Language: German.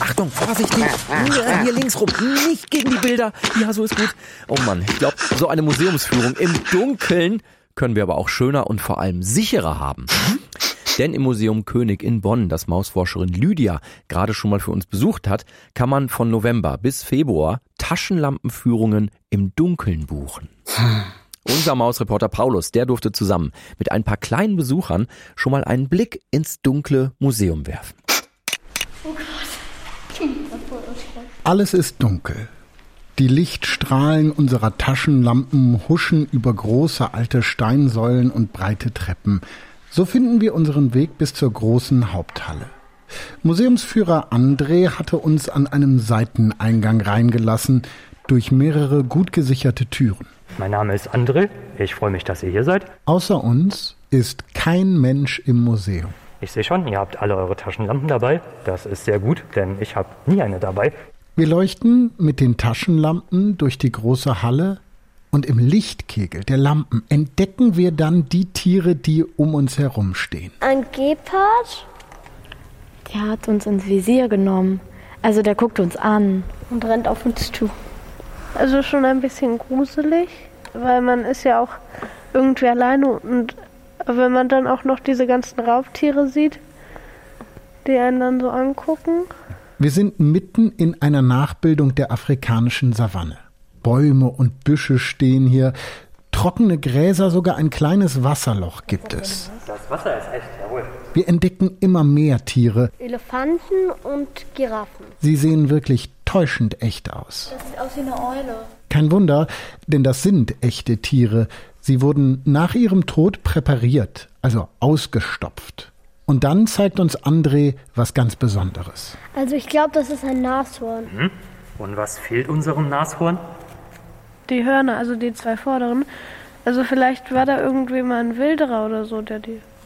Achtung, vorsichtig. Hier links rum, nicht gegen die Bilder. Ja, so ist gut. Oh Mann, ich glaube, so eine Museumsführung im Dunkeln können wir aber auch schöner und vor allem sicherer haben. Denn im Museum König in Bonn, das Mausforscherin Lydia gerade schon mal für uns besucht hat, kann man von November bis Februar Taschenlampenführungen im Dunkeln buchen. Unser Mausreporter Paulus, der durfte zusammen mit ein paar kleinen Besuchern schon mal einen Blick ins dunkle Museum werfen. Oh Gott. Alles ist dunkel. Die Lichtstrahlen unserer Taschenlampen huschen über große alte Steinsäulen und breite Treppen. So finden wir unseren Weg bis zur großen Haupthalle. Museumsführer André hatte uns an einem Seiteneingang reingelassen, durch mehrere gut gesicherte Türen. Mein Name ist André, ich freue mich, dass ihr hier seid. Außer uns ist kein Mensch im Museum. Ich sehe schon, ihr habt alle eure Taschenlampen dabei. Das ist sehr gut, denn ich habe nie eine dabei. Wir leuchten mit den Taschenlampen durch die große Halle und im Lichtkegel der Lampen entdecken wir dann die Tiere, die um uns herum stehen. Ein Gepard. Der hat uns ins Visier genommen. Also der guckt uns an. Und rennt auf uns zu. Also schon ein bisschen gruselig, weil man ist ja auch irgendwie alleine. Und wenn man dann auch noch diese ganzen Raubtiere sieht, die einen dann so angucken. Wir sind mitten in einer Nachbildung der afrikanischen Savanne. Bäume und Büsche stehen hier, trockene Gräser, sogar ein kleines Wasserloch gibt es. Das Wasser ist echt, jawohl. Wir entdecken immer mehr Tiere. Elefanten und Giraffen. Sie sehen wirklich täuschend echt aus. Das sieht aus wie eine Eule. Kein Wunder, denn das sind echte Tiere. Sie wurden nach ihrem Tod präpariert, also ausgestopft. Und dann zeigt uns André was ganz Besonderes. Also ich glaube, das ist ein Nashorn. Und was fehlt unserem Nashorn? Die Hörner, also die zwei vorderen. Also vielleicht war da irgendwie mal ein Wilderer oder so, der die